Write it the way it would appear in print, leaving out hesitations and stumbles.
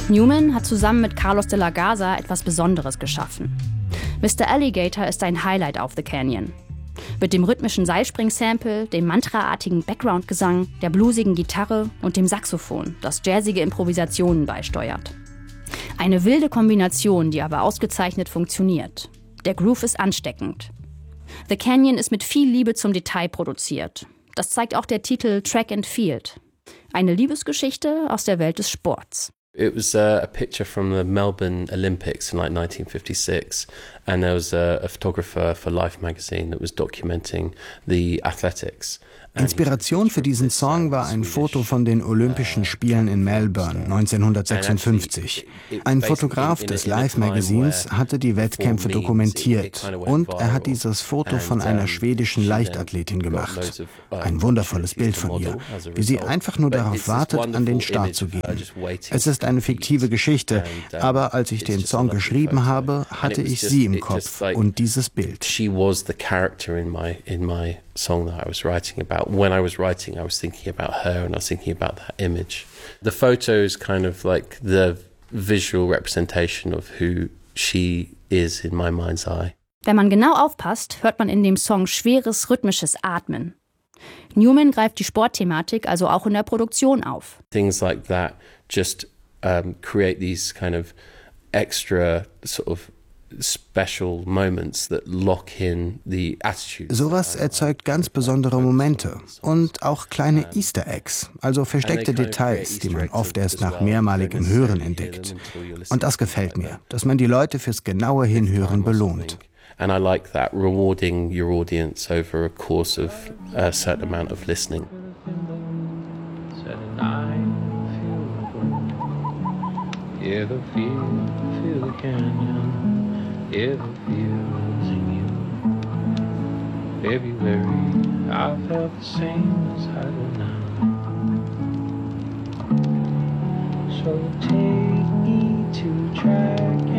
Newman hat zusammen mit Carlos de la Garza etwas Besonderes geschaffen. Mr. Alligator ist ein Highlight auf The Canyon. Mit dem rhythmischen Seilspring-Sample, dem mantraartigen Background-Gesang, der bluesigen Gitarre und dem Saxophon, das jazzige Improvisationen beisteuert. Eine wilde Kombination, die aber ausgezeichnet funktioniert. Der Groove ist ansteckend. The Canyon ist mit viel Liebe zum Detail produziert. Das zeigt auch der Titel Track and Field. Eine Liebesgeschichte aus der Welt des Sports. It was a picture from the Melbourne Olympics in 1956, and there was a photographer for Life magazine that was documenting the athletics. Inspiration für diesen Song war ein Foto von den Olympischen Spielen in Melbourne 1956. Ein Fotograf des Life-Magazins hatte die Wettkämpfe dokumentiert und er hat dieses Foto von einer schwedischen Leichtathletin gemacht. Ein wundervolles Bild von ihr, wie sie einfach nur darauf wartet, an den Start zu gehen. Es ist eine fiktive Geschichte, aber als ich den Song geschrieben habe, hatte ich sie im Kopf und dieses Bild. She was the character in my song that I was writing about. When I was writing, I was thinking about her and I was thinking about that image. The photo is kind of like the visual representation of who she is in my mind's eye. Wenn man genau aufpasst, hört man in dem Song schweres, rhythmisches Atmen. Newman greift die Sportthematik also auch in der Produktion auf. Things like that just create these kind of extra sort of special moments that lock in the attitude. Sowas erzeugt ganz besondere Momente und auch kleine Easter Eggs, also versteckte Details, die man oft erst nach mehrmaligem Hören entdeckt. Und das gefällt mir, dass man die Leute fürs genaue Hinhören belohnt. And I like that, rewarding your audience over a course of a certain amount of listening. Yeah, the feel the canyon. Yeah, the feels in you. February, I felt the same as I do now. So take me to track